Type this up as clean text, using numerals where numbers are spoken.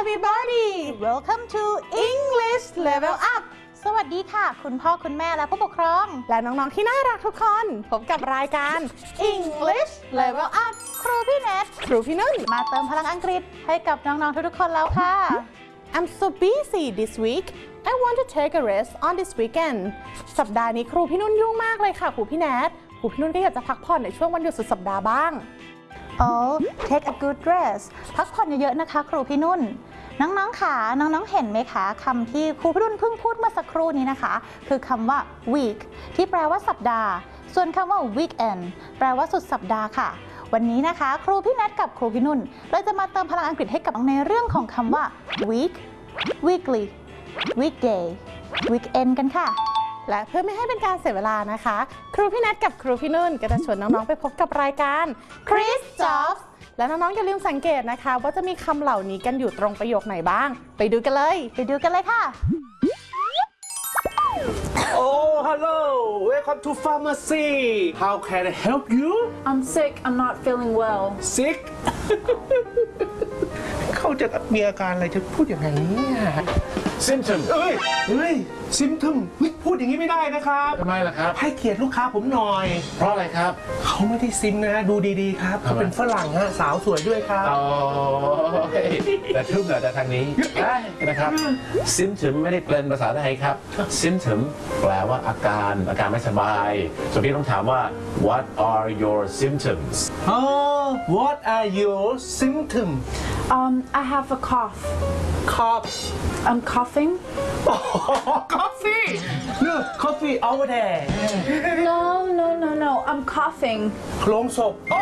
everybody welcome to English Level Up สวัสดีค่ะคุณพ่อคุณแม่และผู้ปกครองและน้องๆที่น่ารักทุกคนพบกับรายการ English Level Up ครูพี่แนทครูพี่นุ่นมาเติมพลังอังกฤษให้กับน้องๆทุกๆคนแล้วค่ะ I'm so busy this week I want to take a rest on this weekend สัปดาห์นี้ครูพี่นุ่นยุ่งมากเลยค่ะครูพี่แนทครูพี่นุ่นก็อยากจะพักผ่อนในช่วงวันหยุดสุดสัปดาห์บ้างOh, take a good rest พักผ่อนเยอะๆนะคะครูพี่นุ่นน้องๆค่ะน้องๆเห็นไหมคะคำที่ครูพี่นุ่นเพิ่งพูดเมื่อสักครู่นี้นะคะคือคำว่า week ที่แปลว่าสัปดาห์ส่วนคำว่า weekend แปลว่าสุดสัปดาห์ค่ะวันนี้นะคะครูพี่นัทกับครูพี่นุ่นเราจะมาเติมพลังอังกฤษให้กับน้องในเรื่องของคำว่า week weekly weekday weekend กันค่ะและเพื่อไม่ให้เป็นการเสียเวลานะคะครูพี่นัทกับครูพี่นุ่นก็จะชวนน้องๆไปพบกับรายการ Chris Jobs และน้องๆอย่าลืมสังเกตนะคะว่าจะมีคำเหล่านี้กันอยู่ตรงประโยคไหนบ้างไปดูกันเลยค่ะ Oh, hello. Welcome to pharmacy. How can I help you? I'm sick. I'm not feeling well. Sick? เขาจะมีอาการอะไรจะพูดอย่างไรเนี่ย Symptom เฮ้ย symptom พูดอย่างนี้ไม่ได้นะครับทำไมล่ะครับให้เกียรติลูกค้าผมหน่อยเพราะอะไรครับเขาไม่ได้ซิมนะ ดูดีๆครับเขาเป็นฝรั่งฮะสาวสวยด้วยครับอ๋อแต่ทึ่มเหรอแต่ทางนี้ได้นะครับ Symptom ไม่ได้เป็นภาษาไทยครับ Symptom แปลว่าอาการไม่สบายส่วนพี่ต้องถามว่า What are your symptoms What are your symptoms? I have a cough. Cough. I'm coughing. Coffee. No, coffee over there. No. I'm coughing. โคลงศพ